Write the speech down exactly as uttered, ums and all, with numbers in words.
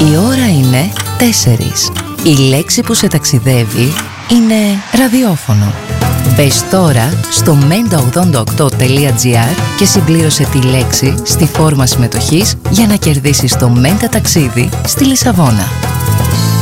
Η ώρα είναι τέσσερις. Η λέξη που σε ταξιδεύει είναι ραδιόφωνο. Μπες τώρα στο μέντα ογδόντα οκτώ τελεία τζι άρ και συμπλήρωσε τη λέξη στη φόρμα συμμετοχής για να κερδίσεις το Μέντα ταξίδι στη Λισαβόνα.